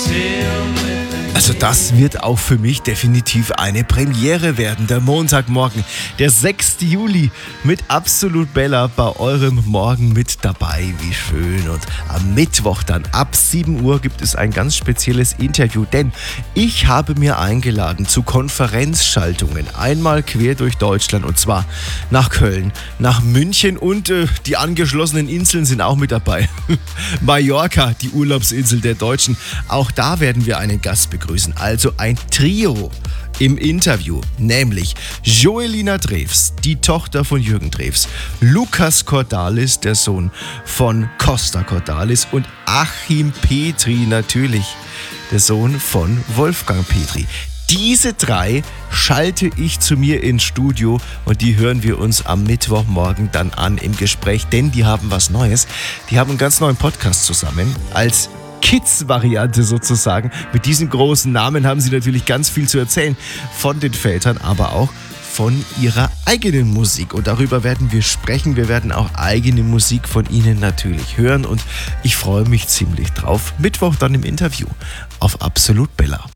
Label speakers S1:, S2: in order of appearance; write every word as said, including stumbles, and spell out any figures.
S1: Also das wird auch für mich definitiv eine Premiere werden. Der Montagmorgen, der sechster Juli mit Absolut Bella bei eurem Morgen mit dabei. Wie schön. Und am Mittwoch dann ab sieben Uhr gibt es ein ganz spezielles Interview, denn ich habe mir eingeladen zu Konferenzschaltungen. Einmal quer durch Deutschland und zwar nach Köln, nach München und äh, die angeschlossenen Inseln sind auch mit dabei. Mallorca, die Urlaubsinsel der Deutschen. Auch da werden wir einen Gast begrüßen. Also ein Trio im Interview, nämlich Joelina Drews, die Tochter von Jürgen Drews, Lukas Cordalis, der Sohn von Costa Cordalis und Achim Petri natürlich, der Sohn von Wolfgang Petri. Diese drei schalte ich zu mir ins Studio und die hören wir uns am Mittwochmorgen dann an im Gespräch, denn die haben was Neues. Die haben einen ganz neuen Podcast zusammen als Kids-Variante sozusagen. Mit diesen großen Namen haben sie natürlich ganz viel zu erzählen von den Vätern, aber auch von ihrer eigenen Musik. Und darüber werden wir sprechen. Wir werden auch eigene Musik von ihnen natürlich hören und ich freue mich ziemlich drauf. Mittwoch dann im Interview auf Absolut Bella.